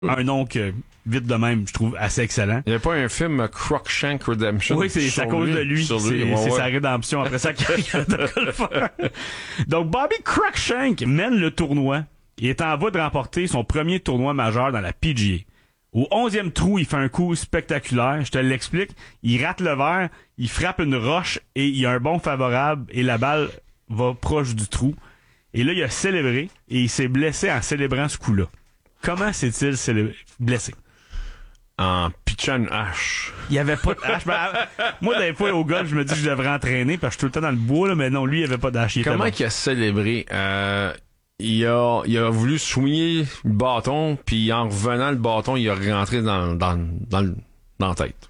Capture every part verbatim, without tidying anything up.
Un nom que, vite de même, je trouve assez excellent. Il n'y avait pas un film Crookshank Redemption? Oui, c'est à cause lui, de lui. sur C'est, lui. Ouais, c'est ouais. sa rédemption après sa carrière de golfeur. Donc, Bobby Crookshank mène le tournoi. Il est en voie de remporter son premier tournoi majeur dans la P G A. Au onzième trou, il fait un coup spectaculaire. Je te l'explique. Il rate le verre, il frappe une roche et il a un bond favorable et la balle va proche du trou. Et là, il a célébré et il s'est blessé en célébrant ce coup-là. Comment s'est-il célé- blessé? En pitchant une hache. Il y avait pas de hache. Ben, moi, des fois, au golf, je me dis que je devrais entraîner parce que je suis tout le temps dans le bois, là, mais non, lui, il avait pas d'hache. Il Comment était bon. il a célébré? Euh, il a, il a voulu soigner le bâton, puis en revenant, le bâton, il a rentré dans, dans, dans, le- dans la tête.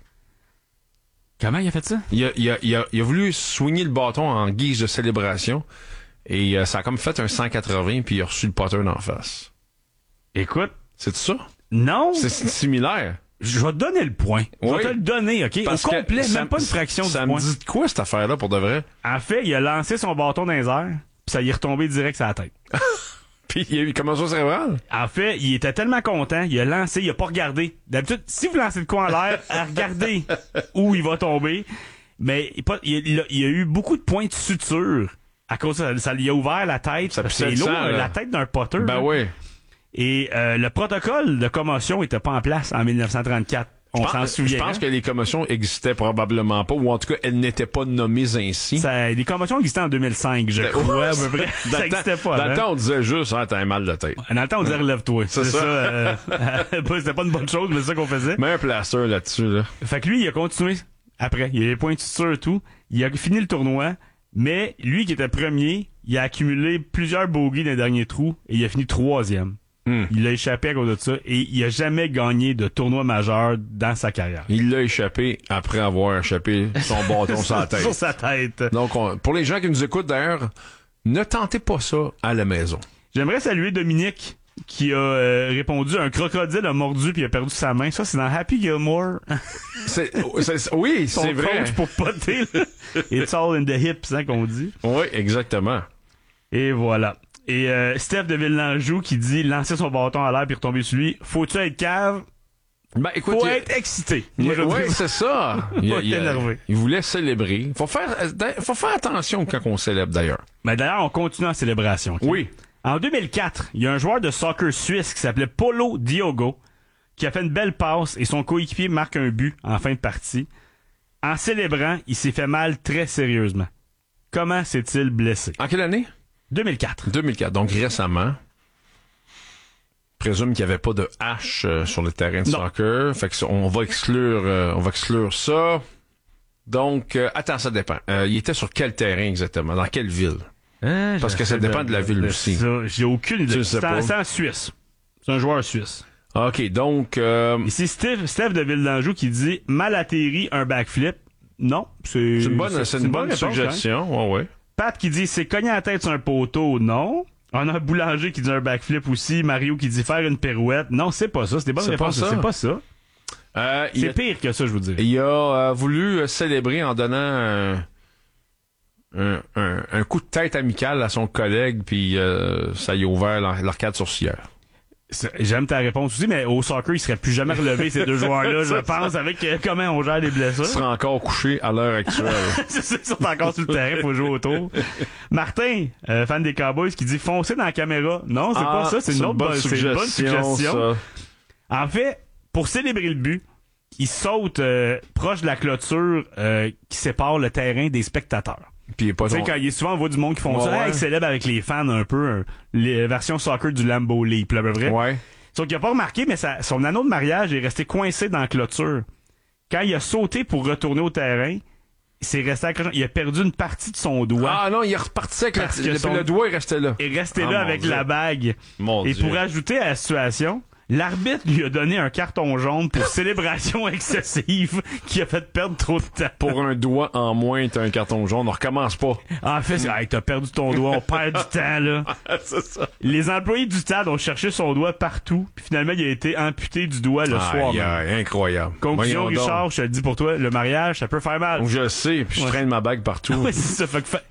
Comment il a fait ça? Il a, il a, il a, il a voulu soigner le bâton en guise de célébration, et euh, ça a comme fait un cent quatre-vingts, puis il a reçu le putter d'en face. Écoute, C'est ça? non, C'est similaire. je vais te donner le point. Je Oui. vais te le donner, OK? Parce Au que complet, ça- même pas une fraction ça du me point. dit de quoi, cette affaire-là, pour de vrai? En fait, il a lancé son bâton dans les airs, puis ça y est retombé direct sur la tête. Puis il y a eu une commotion cérébrale? En fait, il était tellement content, il a lancé, il a pas regardé. D'habitude, si vous lancez le coup en l'air, regardez où il va tomber. Mais il, pas- il- il a, il a eu beaucoup de points de suture. À cause de ça, ça lui a ouvert la tête. Ça parce que pissait c'est le lourd, sang, là. la tête d'un potter. Ben là. oui. Et euh, le protocole de commotion était pas en place en dix-neuf cent trente-quatre. On Je s'en pense- souvient. Je pense hein? que les commotions existaient probablement pas, ou en tout cas, elles n'étaient pas nommées ainsi. Ça, les commotions existaient en deux mille cinq, je crois. à peu près. Dans Ça le temps- existait pas. Dans le hein? temps, on disait juste, ah, t'as un mal de tête. Dans le temps, on disait relève-toi. C'est C'est ça. ça. euh, c'était pas une bonne chose, mais c'est ça qu'on faisait. Mets un plaster là-dessus, là. Fait que lui, il a continué après. Il a les points de suture et tout. Il a fini le tournoi. Mais lui qui était premier, il a accumulé plusieurs bogeys dans les derniers trous et il a fini troisième. Hmm. Il a échappé à cause de ça et il a jamais gagné de tournoi majeur dans sa carrière. Il l'a échappé après avoir échappé son bâton sur la Sur tête. sa tête. Donc, on- pour les gens qui nous écoutent d'ailleurs, ne tentez pas ça à la maison. J'aimerais saluer Dominique qui a euh, répondu un crocodile a mordu puis a perdu sa main. Ça, c'est dans Happy Gilmore. C'est, c'est- oui, Son c'est vrai. coach pour poter. Là. It's all in the hips, hein, qu'on dit. Oui, exactement. Et voilà. Et euh, Steph de Villeneuve qui dit lancer son bâton à l'air puis retomber sur lui. Faut-tu être cave? Ben, écoute, Faut il- être excité. il- Moi, je ouais, dis- c'est ça. Il, Faut il- être énervé. il voulait célébrer. Faut faire, euh, faut faire attention quand on célèbre d'ailleurs. Mais d'ailleurs, on continue en célébration. ok? Oui. En deux mille quatre, il y a un joueur de soccer suisse qui s'appelait Paulo Diogo qui a fait une belle passe et son coéquipier marque un but en fin de partie. En célébrant, il s'est fait mal très sérieusement. Comment s'est-il blessé? En quelle année? deux mille quatre. deux mille quatre, donc récemment. Présume qu'il n'y avait pas de hache euh, sur le terrain de Non. soccer. Fait que ça, on va exclure, euh, on va exclure ça. Donc, euh, attends, ça dépend. Euh, il était sur quel terrain exactement? Dans quelle ville? Parce que ça dépend de la ville aussi. Ça, j'ai aucune Tu idée. le sais C'est en, pas. c'est en Suisse. C'est un joueur suisse. OK, donc, euh, Et c'est Steve, Steph de Villeneuve qui dit mal atterri, un backflip. Non, c'est c'est une bonne, c'est une bonne réponse, hein. suggestion. Ouais, ouais. Pat qui dit c'est cogné la tête sur un poteau. Non. On a un boulanger qui dit un backflip aussi. Mario qui dit faire une pirouette. Non, c'est pas ça. C'est des bonnes C'est pas réponses. ça. C'est pas ça. Euh, il, C'est a, pire que ça, je vous dirais. il a euh, voulu euh, célébrer en donnant un, un, un, un coup de tête amical à son collègue, puis euh, ça y a ouvert l'ar- l'arcade sourcilière. C'est- J'aime ta réponse aussi, mais au soccer, il serait plus jamais relevé ces deux joueurs-là, je pense, avec euh, comment on gère les Il blessures. sera encore couché à l'heure actuelle. C'est ça, ils sont encore sur le terrain, faut jouer autour. Martin, euh, fan des Cowboys, qui dit foncer dans la caméra. Non, c'est Ah, pas ça, c'est une autre bonne, c'est une bonne suggestion. ça. En fait, pour célébrer le but, il saute euh, proche de la clôture euh, qui sépare le terrain des spectateurs. Puis il est pas Tu sais, non- quand il est souvent, on voit du monde qui font Ouais, ça, ouais. hey, ils célèbrent avec les fans un peu, euh, les versions soccer du Lambeau Leap, là, à peu près. Ouais. Sauf qu'il a pas remarqué, mais sa- son anneau de mariage est resté coincé dans la clôture. Quand il a sauté pour retourner au terrain, il s'est resté accroché. Il a perdu une partie de son doigt. Ah non, il est reparti avec la, Parce que le, son- le doigt est resté là. Et resté Ah, là mon avec Dieu. la bague. Mon Et Dieu. pour ajouter à la situation, l'arbitre lui a donné un carton jaune pour célébration excessive qui a fait perdre trop de temps. Pour un doigt en moins, t'as un carton jaune. On recommence pas. En fait, c'est, hey, t'as perdu ton doigt, on perd du temps, là. C'est ça. Les employés du stade ont cherché son doigt partout, puis finalement, il a été amputé du doigt le soir Aïe, même. aïe, incroyable. Conclusion, Voyons donc. Richard, je te le dis pour toi, le mariage, ça peut faire mal. Donc, je le sais, puis je Ouais. traîne ma bague partout. Ouais, c'est ça. Fait que fa-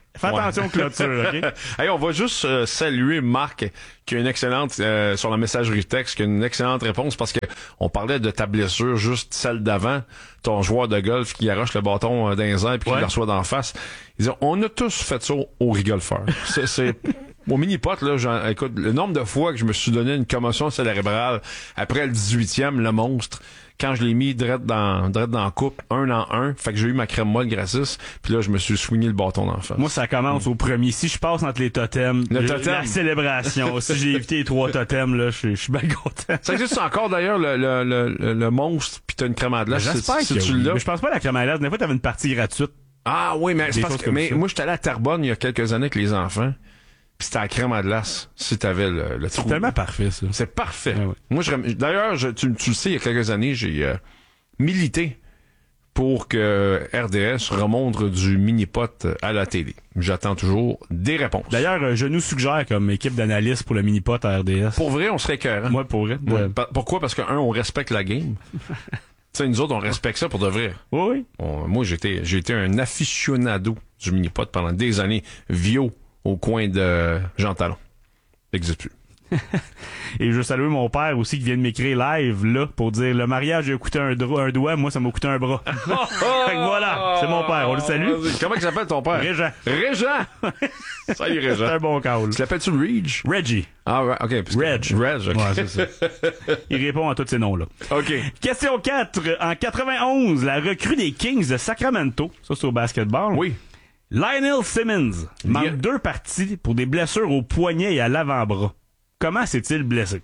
Fais attention aux clôtures, OK? Hey, on va juste euh, saluer Marc, qui a une excellente, euh, sur la messagerie texte, qui a une excellente réponse, parce que on parlait de ta blessure, juste celle d'avant, ton joueur de golf qui arrache le bâton euh, dans les airs puis qui ouais. le reçoit d'en face. Ils disent, on a tous fait ça au rigolfeur. C'est, c'est, mon mini-pot, là, j'en, écoute, le nombre de fois que je me suis donné une commotion cérébrale après le dix-huitième, le monstre, quand je l'ai mis direct dans, direct dans la coupe, un en un, fait que j'ai eu ma crème molle gratis, puis là, je me suis swingé le bâton d'en face. Moi, ça commence mmh. au premier. Si je passe entre les totems, le je, totem. la célébration. Si j'ai évité les trois totems, là, je, je suis bien content. Ça existe encore, d'ailleurs, le, le, le, le monstre, puis t'as une crème à glace. J'espère si que tu oui. l'as. Mais je pense pas à la crème à glace. Des fois, t'avais une partie gratuite. Ah oui, mais c'est parce que, mais ça. moi, j'étais allé à Terrebonne il y a quelques années avec les enfants. Pis c'était la crème à glace, si t'avais le, le trou. C'est tellement parfait, ça. C'est parfait. Ah ouais. Moi, je, d'ailleurs, je, tu, tu le sais, il y a quelques années, j'ai euh, milité pour que R D S remonte du mini-pot à la télé. J'attends toujours des réponses. D'ailleurs, je nous suggère comme équipe d'analystes pour le mini-pot à R D S. Pour vrai, on serait écœurant. Moi, pour vrai. Ouais. Pourquoi? Parce que, un, on respecte la game. Tu sais, nous autres, on respecte ça pour de vrai. Oui, oui. On, moi, j'étais, j'ai été un aficionado du mini-pot pendant des années. Vio. Au coin de Jean Talon. N'existe plus. Et je veux saluer mon père aussi qui vient de m'écrire live là pour dire le mariage a coûté un, dro- un doigt, moi ça m'a coûté un bras. Fait que voilà, c'est mon père, on le salue. Comment il s'appelle ton père? Régent. Régent! Salut Régent. C'est un bon call. Tu l'appelles-tu Reg? Reggie. Ah ouais, ok. Parce que... Reg. Reg, ok. Ouais, c'est ça. Il répond à tous ces noms-là. Ok. Question quatre. En quatre-vingt-onze, la recrue des Kings de Sacramento, ça c'est au basketball. Oui. Lionel Simmons manque Yeah. deux parties pour des blessures au poignet et à l'avant-bras. Comment s'est-il blessé?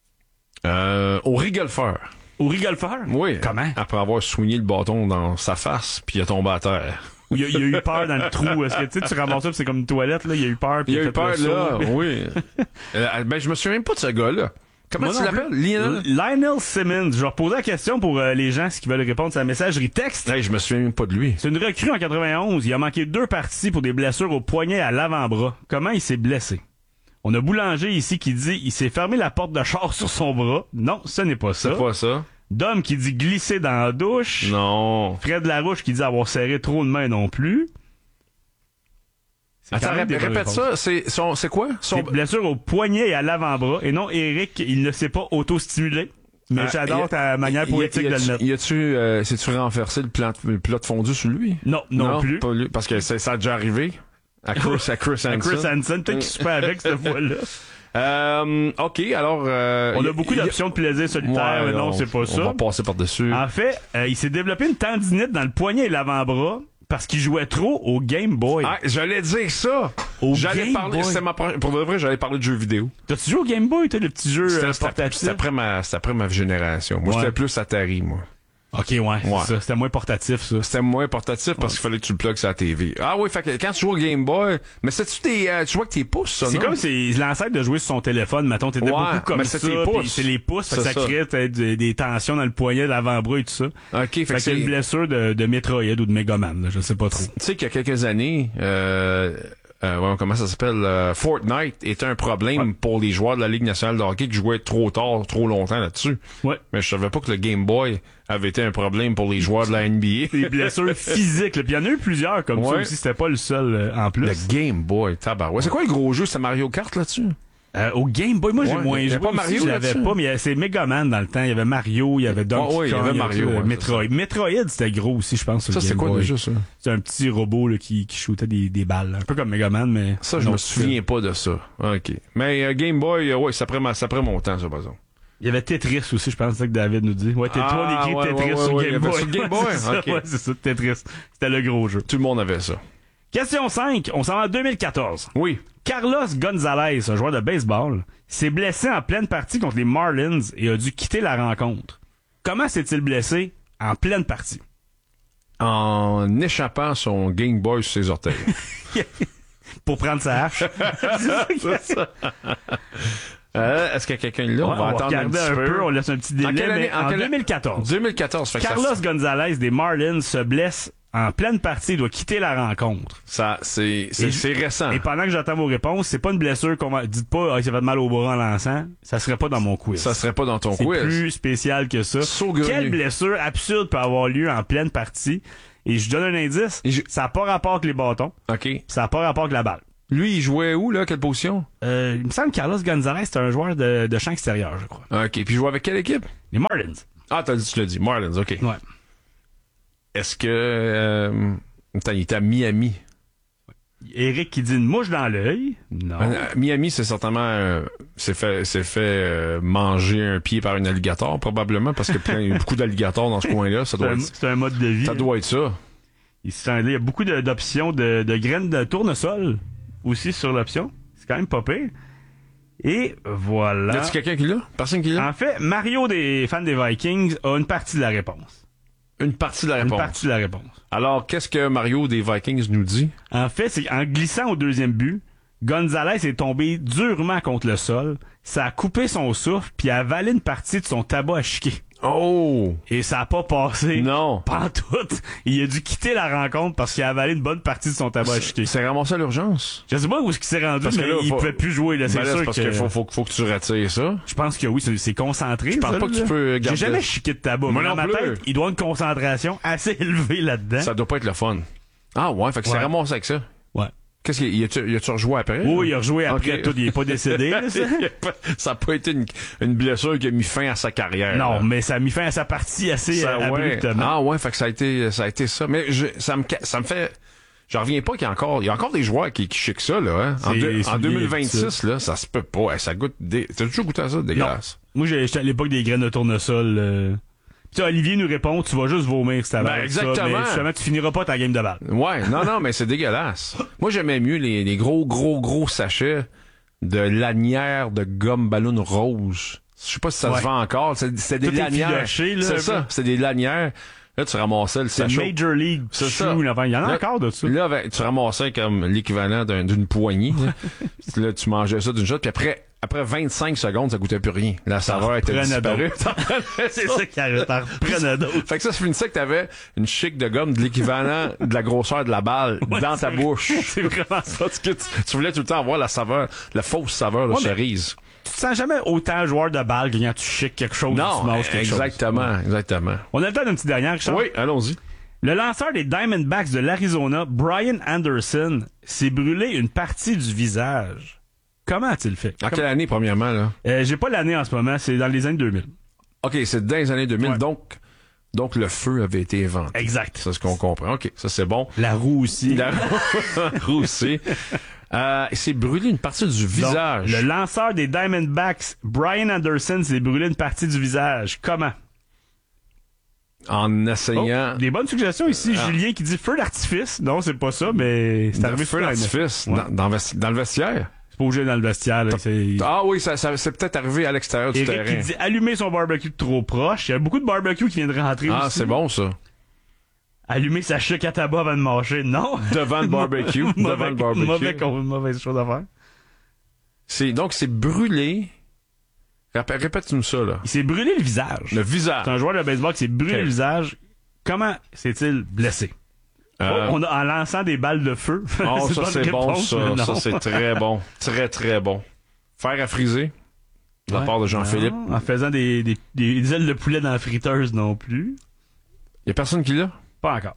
Euh, au rigolfeur. Au rigolfeur? Oui. Comment? Après avoir soigné le bâton dans sa face, puis il a tombé à terre. Il a, il a eu peur dans le trou. Est-ce que tu sais, tu ramasses ça, pis c'est comme une toilette, là. Il a eu peur, puis Il a il a eu fait peur, le saut. là. Oui. euh, ben, je me souviens même pas de ce gars-là. Comment Moi tu non l'appelles? plus. Lionel? Lionel Simmons. Je vais reposer la question pour euh, les gens qui veulent répondre à la messagerie texte. Hey, je me souviens même pas de lui. C'est une recrue en quatre-vingt-onze. Il a manqué deux parties pour des blessures au poignet et à l'avant-bras. Comment il s'est blessé? On a Boulanger ici qui dit il s'est fermé la porte de char sur son bras. Non, ce n'est pas ça. C'est pas ça. Dom qui dit glisser dans la douche. Non. Fred Larouche qui dit avoir serré trop de mains non plus. C'est Attends, quand même répète, des bonnes répète réponses. ça. C'est, son, c'est quoi? Son... Des blessures au poignet et à l'avant-bras. Et non, Eric, il ne s'est pas auto-stimulé. Mais Ah, j'adore y a- ta manière y a- poétique y a- de le mettre. Y a-tu, euh, c'est-tu renversé le plat, le plat de fondu sur lui? Non, non, plus. Pas lui, parce que ça, ça a déjà arrivé. À Chris, à Chris Hansen. À Chris Hansen, peut-être qu'il se fait avec cette fois-là. Euh, ok, alors... Euh, On y- a beaucoup y- d'options de plaisir solitaire, Ouais, mais non, on- c'est pas ça. On va passer par-dessus. En fait, euh, il s'est développé une tendinite dans le poignet et l'avant-bras parce qu'il jouait trop au Game Boy. Ah, j'allais dire ça! Au J'allais Game parler, Boy. c'était ma pre- pour de vrai, j'allais parler de jeux vidéo. T'as-tu joué au Game Boy, toi, le petit jeu C'était, euh, c'était- portatif? c'était après ma, c'était après ma génération. Moi, Ouais. j'étais plus Atari, moi. Ok, ouais, Ouais. c'est ça. C'était moins portatif, ça. C'était moins portatif parce qu'il fallait que tu le plugues sur la T V. Ah oui, fait que quand tu joues au Game Boy, mais c'est-tu des, euh, tu joues avec tes pouces, ça, C'est non? comme c'est l'ancêtre de jouer sur son téléphone, mettons, t'étais Ouais, beaucoup comme mais ça, c'est tes puis pouces. c'est les pouces, fait que C'est ça ça. crée peut-être des, des tensions dans le poignet, l'avant-bras et tout ça. Ok, fait, Fait que que c'est une c'est... blessure de, de Metroid ou de Megaman, là, je sais pas trop. Tu sais qu'il y a quelques années, euh, euh, ouais, comment ça s'appelle, euh, Fortnite était un problème Ouais. pour les joueurs de la Ligue nationale de hockey qui jouaient trop tard, trop longtemps là-dessus. Ouais. Mais je savais pas que le Game Boy avait été un problème pour les joueurs de la N B A. Des blessures physiques, là. Puis il y en a eu plusieurs comme ça Ouais. aussi, c'était pas le seul euh, en plus. Le Game Boy, tabarouette. C'est quoi le gros jeu? C'est Mario Kart là-dessus? Euh, au Game Boy, moi j'ai Ouais, moins il y joué. avait pas aussi, Mario je l'avais là-dessus? pas, mais il y a- c'est Megaman dans le temps. Il y avait Mario, il y avait Donkey Ouais, ouais, il y Kong, avait il y Mario, avait, euh, ouais, Metroid. Metroid, c'était gros aussi, je pense. sur Ça, le c'est Game quoi Boy. déjà, ça? C'est un petit robot là, qui, qui shootait des, des balles. Un peu comme Megaman, mais... Ça, je non, me c'est- souviens pas de ça. OK. Mais euh, Game Boy, euh, ouais, c'est après, ma, c'est après mon temps, ça, par exemple. Il y avait Tetris aussi, je pense, c'est ça que David nous dit. Ouais, Tetris, Ah, on écrit ouais, Tetris ouais, sur ouais, Game il y avait Boy. sur le Game Boy, Ouais, c'est ça, ok. ouais, c'est ça, Tetris. C'était le gros jeu. Tout le monde avait ça. Question cinq, on s'en va en deux mille quatorze. Oui. Carlos Gonzalez, un joueur de baseball, s'est blessé en pleine partie contre les Marlins et a dû quitter la rencontre. Comment s'est-il blessé en pleine partie? En échappant son Game Boy sur ses orteils. Pour prendre sa hache. C'est ça. Euh, est-ce qu'il y a quelqu'un là? Ouais, on va attendre un regarder petit un peu. peu, on laisse un petit délai. En quelle année? mais En en quelle- deux mille quatorze. deux mille quatorze. Fait que Carlos ça, Gonzalez des Marlins se blesse en pleine partie, il doit quitter la rencontre. ça c'est, c'est, Et- c'est récent. Et pendant que j'attends vos réponses, c'est pas une blessure qu'on va... Dites pas, ah, il s'est fait mal au bras en lançant. Ça serait pas dans mon quiz. Ça serait pas dans ton C'est quiz. plus spécial que ça. Saugrenu. Quelle blessure absurde peut avoir lieu en pleine partie? Et je donne un indice. Et je- Ça n'a pas rapport avec les bâtons. OK. Ça n'a pas rapport avec la balle. Lui, il jouait où, là? Quelle position? Euh, il me semble que Carlos Gonzalez, c'est un joueur de, de champ extérieur, je crois. OK. Puis il jouait avec quelle équipe? Les Marlins. Ah, t'as dit, tu l'as dit. Marlins, OK. Ouais. Est-ce que... Euh... Attends, il était à Miami. Eric qui dit une mouche dans l'œil. Non. Euh, Miami, c'est certainement... Euh, s'est fait, s'est fait euh, manger un pied par un alligator, probablement, parce qu'il y a beaucoup d'alligators dans ce coin-là. Ça C'est doit un, être, c'est un mode de vie. ça doit être ça. Il, se sent- il y a beaucoup de- d'options de, de graines de tournesol aussi sur l'option. C'est quand même pas pire. Et voilà. Y a-tu quelqu'un qui l'a? Personne qui l'a? En fait, Mario des fans des Vikings a une partie de la réponse. Une partie de la Une réponse. partie de la réponse. Alors, qu'est-ce que Mario des Vikings nous dit? En fait, c'est en glissant au deuxième but, Gonzalez est tombé durement contre le sol. Ça a coupé son souffle puis a avalé une partie de son tabac à chiquer. Oh! Et ça a pas passé. Non. Pantoute. Il a dû quitter la rencontre parce qu'il a avalé une bonne partie de son tabac à chiquer. C'est ramassé à l'urgence. Je sais pas où est-ce qu'il s'est rendu, Parce que mais là, il faut- pouvait plus jouer, là. C'est Ben là, sûr c'est parce que... qu'il faut, faut, faut que tu retires ça. Je pense que oui, c'est, c'est concentré. Je pense ça, pas que là. tu peux J'ai garder- jamais chiqué de tabac. Moi mais non dans ma plus. tête, il doit avoir une concentration assez élevée là-dedans. Ça doit pas être le fun. Ah ouais, fait que c'est Ouais. ramassé avec ça. Ouais. Qu'est-ce qu'il y a? Y a-tu rejoué après? Oui, il a rejoué après Ok. tout. Il est pas décédé, là, ça. Il a pas- ça a pas été une, une blessure qui a mis fin à sa carrière. Non, là. mais ça a mis fin à sa partie assez Ça, euh, ouais. abruptement. Ah ouais, fait que ça a été, ça a été ça. Mais je, ça me, ca- ça me fait, je reviens pas qu'il y a encore, il y a encore des joueurs qui, qui chiquent ça, là, hein. En, C'est- deux- c'est en bien deux mille vingt-six, là, ça se peut pas. Ouais, ça goûte des, t'as toujours goûté à ça, dégueulasse? Moi, j'ai- j'étais à l'époque des graines de tournesol. Euh... Tu sais, Olivier nous répond, tu vas juste vomir si t'as Ben, avec ça, exactement. mais finalement, tu finiras pas ta game de balle. Ouais, non, non, mais c'est dégueulasse. Moi, j'aimais mieux les, les gros, gros, gros sachets de lanières de gomme ballon rose. Je sais pas si ça Ouais. se vend encore. C'est- C'était des Tout est lanières. filoché, là, un C'est peu. ça. C'était des lanières. Là, tu ramassais le C'est sachet. Major League C'est Shoe, ça. là. Il y en a Là- encore de ça. Là, ben, tu ramassais comme l'équivalent d'un- d'une poignée. Là. Puis là, tu mangeais ça d'une shot. Puis après, après vingt-cinq secondes, ça goûtait plus rien. La saveur était reprenais disparue. C'est ça qui arrive. T'en reprenais d'autres. Fait que ça, ça finissait que t'avais une chic de gomme de l'équivalent de la grosseur de la balle Ouais, dans c'est ta vrai. bouche. C'est vraiment ça. Parce que tu, tu voulais tout le temps avoir la saveur, la fausse saveur de Ouais, mais- cerise. Tu te sens jamais autant joueur de balle que quand tu chiques quelque chose ou tu Non, manges quelque exactement, chose. exactement. On a le temps d'une petite dernière, Richard. Oui, allons-y. Le lanceur des Diamondbacks de l'Arizona, Brian Anderson, s'est brûlé une partie du visage. Comment a-t-il fait? En Comme- quelle année, premièrement, là? Euh, j'ai pas l'année en ce moment, c'est dans les années deux mille. OK, c'est dans les années deux mille, Ouais. donc, donc le feu avait été inventé. Exact. C'est ce qu'on comprend. OK, ça c'est bon. La roue aussi. La roue aussi. Euh, il s'est brûlé une partie du Donc, visage. le lanceur des Diamondbacks, Brian Anderson, s'est brûlé une partie du visage. Comment? En Oh, essayant... des bonnes suggestions ici. Ah. Julien qui dit feu d'artifice. Non, c'est pas ça, mais c'est Dans arrivé le feu sur la- d'artifice, Ouais. dans, dans, vesti- dans le vestiaire. C'est pas obligé dans le vestiaire. Là, c'est... Ah oui, ça, ça c'est peut-être arrivé à l'extérieur du Eric terrain. qui dit allumer son barbecue trop proche. Il y a beaucoup de barbecues qui viennent de rentrer Ah, aussi. c'est bon ça. Allumer sa chic à tabac avant de mâcher. Non. Devant le barbecue. devant mauvais, le barbecue. mauvais, con- mauvaise chose à faire. C'est, donc, c'est brûlé. Rép- Répète-nous ça, là. Il s'est brûlé le visage. Le visage. C'est un joueur de baseball qui s'est brûlé Ok. le visage. Comment s'est-il blessé? Euh, Oh, on a, en lançant des balles de feu. Oh, une ça bonne c'est bon, réponse, ça. mais non. Ça c'est très bon. Très, très bon. Fer à friser. De la Ouais. part de Jean-Philippe. Non, en faisant des, des, des ailes de poulet dans la friteuse non plus. Il y a personne qui l'a? Pas encore.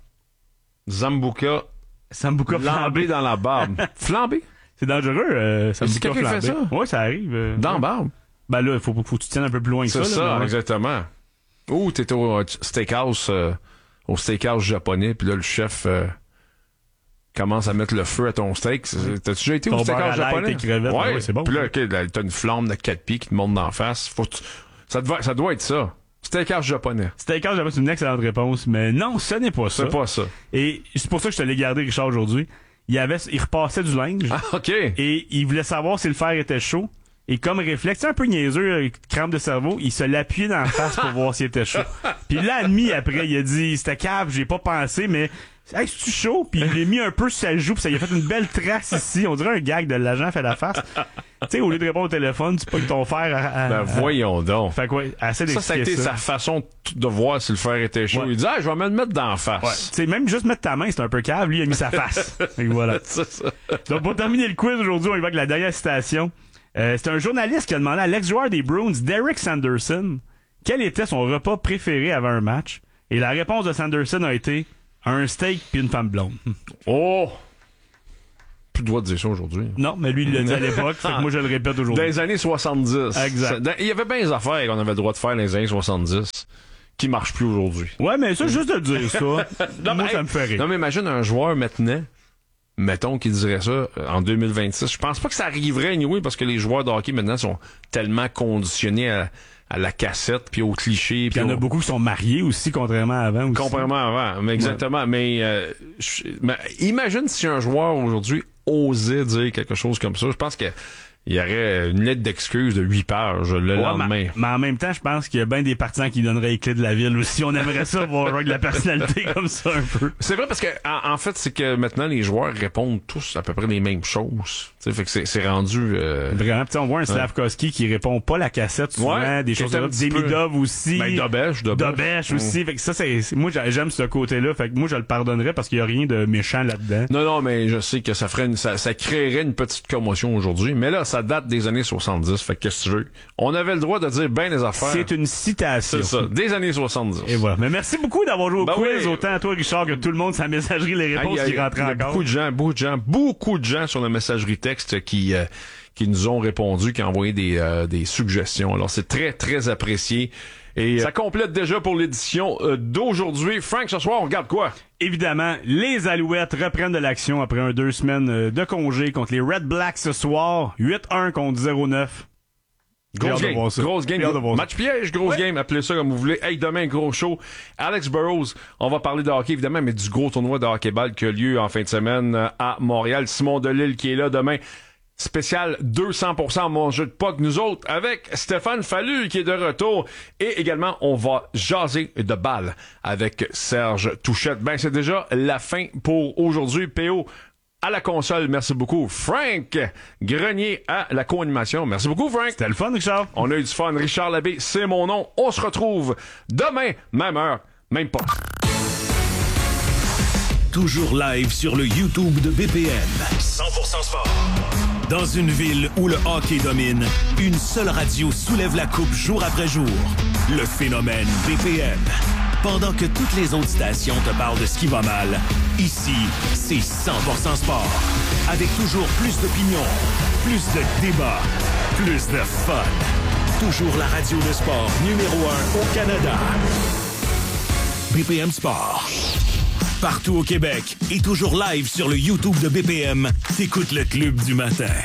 Zambuca. Sambuca Flambé flambé. dans la barbe. Flambé? C'est dangereux, euh, Sambuca quelqu'un qui flambé. fait ça? Oui, ça arrive. euh, Dans la ouais. barbe? Ben là, il faut, faut que tu tiennes un peu plus loin que ça. C'est là, ça, mais ouais. exactement. Ou t'es au euh, steakhouse, euh, au steakhouse japonais, puis là, le chef euh, commence à mettre le feu à ton steak. C'est- T'as-tu déjà été Ton au beurre steakhouse à l'ail, japonais? tes crevettes, ouais, ouais, c'est bon. Puis là, ok, là, t'as une flamme de quatre pieds qui te monte d'en face. Faut que tu- ça, doit, ça doit être ça. Steakhouse japonais. Steakhouse, j'avais une excellente réponse, mais non, ce n'est pas ça. C'est pas ça. Et c'est pour ça que je te l'ai gardé, Richard, aujourd'hui. Il avait, il repassait du linge Ah, OK. et il voulait savoir si le fer était chaud. Et comme réflexe, c'est un peu niaiseux, euh, crampe de cerveau, il se l'appuyait dans la face pour voir s'il était chaud. Puis il l'a admis après, il a dit, c'était cave, j'ai pas pensé, mais hey, c'est-tu chaud? Puis il l'a mis un peu sur sa joue, puis ça lui a fait une belle trace ici. On dirait un gag de l'agent fait la face. Tu sais, au lieu de répondre au téléphone, tu pognes ton fer à... à- Ben à- voyons donc. Fait quoi, assez Ça, ça a d'expliquer été ça. sa façon t- de voir si le fer était chaud. Ouais. Il dit, ah, je vais me le mettre d'en Ouais. face. Tu sais, même juste mettre ta main, c'est un peu cave. Lui, il a mis sa face. Et voilà. C'est ça. Donc, pour terminer le quiz aujourd'hui, on y va avec la dernière citation. Euh, c'est un journaliste qui a demandé à l'ex-joueur des Bruins, Derek Sanderson, quel était son repas préféré avant un match. Et la réponse de Sanderson a été Un steak puis une femme blonde. Oh! Plus le droit de dire ça aujourd'hui. Non, mais lui, il l'a dit à l'époque, fait que moi, je le répète aujourd'hui. Dans les années soixante-dix. Exact. Il y avait bien des affaires qu'on avait le droit de faire dans les années soixante-dix qui marchent plus aujourd'hui. Ouais, mais ça, juste de dire ça, non, moi, mais, ça me fait rire. Non, mais imagine un joueur maintenant, mettons qu'il dirait ça euh, en deux mille vingt-six. Je pense pas que ça arriverait, anyway, parce que les joueurs de hockey maintenant sont tellement conditionnés à, à la cassette puis aux clichés. Puis il y en a au... beaucoup qui sont mariés aussi, contrairement à avant aussi. Contrairement à avant, mais exactement. Ouais. Mais, euh, je, mais imagine si un joueur aujourd'hui osait dire quelque chose comme ça. Je pense que il y aurait une lettre d'excuse de huit pages le ouais, lendemain. Mais, mais en même temps, je pense qu'il y a bien des partisans qui donneraient les clés de la ville aussi. On aimerait ça voir un joueur de la personnalité comme ça un peu. C'est vrai parce que en, en fait, c'est que maintenant les joueurs répondent tous à peu près les mêmes choses. T'sais, fait que c'est, c'est rendu euh... vraiment. On voit un Slavkovski ouais. qui répond pas la cassette souvent, ouais, des choses comme Demidov aussi. Ben, Dobèche, Dobèche. Dobèche aussi. Mmh. Fait que ça, c'est, c'est moi j'aime ce côté-là. Fait que moi je le pardonnerais parce qu'il y a rien de méchant là-dedans. Non, non, mais je sais que ça ferait une, ça, ça créerait une petite commotion aujourd'hui. Mais là, ça date des années soixante-dix. Fait que qu'est-ce que tu veux? On avait le droit de dire bien les affaires. C'est une citation. C'est ça, des années soixante-dix. Et voilà. Mais merci beaucoup d'avoir joué au ben quiz, oui. autant à toi, Richard, que tout le monde, sa messagerie, les réponses ah, a, qui rentraient encore. Il y a beaucoup de gens, beaucoup de gens, beaucoup de gens sur la messagerie texte qui, euh, qui nous ont répondu, qui ont envoyé des, euh, des suggestions. Alors, c'est très, très apprécié. Et ça complète déjà pour l'édition euh, d'aujourd'hui. Frank, ce soir, on regarde quoi? Évidemment, les Alouettes reprennent de l'action après un deux semaines euh, de congé contre les Red Blacks ce soir. huit un contre zéro neuf. Grosse game, grosse game, match piège, grosse ouais. game, appelez ça comme vous voulez. Hey, demain, gros show. Alex Burrows, on va parler de hockey, évidemment, mais du gros tournoi de hockey-ball qui a lieu en fin de semaine à Montréal. Simon Delille qui est là demain. Spécial deux cents pour cent mon jeu de puck, nous autres, avec Stéphane Fallu qui est de retour. Et également, on va jaser de balles avec Serge Touchette. Ben, c'est déjà la fin pour aujourd'hui. P O à la console, merci beaucoup. Frank Grenier à la co-animation. Merci beaucoup, Frank. C'était le fun, Richard. On a eu du fun. Richard Labbé, c'est mon nom. On se retrouve demain, même heure, même poste. Toujours live sur le YouTube de B P M. cent pour cent sport. Dans une ville où le hockey domine, une seule radio soulève la coupe jour après jour. Le phénomène B P M. Pendant que toutes les autres stations te parlent de ce qui va mal, ici, c'est cent pour cent sport. Avec toujours plus d'opinions, plus de débats, plus de fun. Toujours la radio de sport numéro un au Canada. B P M Sport. Partout au Québec et toujours live sur le YouTube de B P M, t'écoutes le club du matin.